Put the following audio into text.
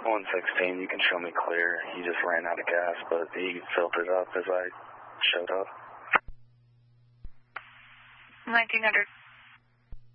116, you can show me clear. He just ran out of gas, but he filled it up as I showed up. 1900.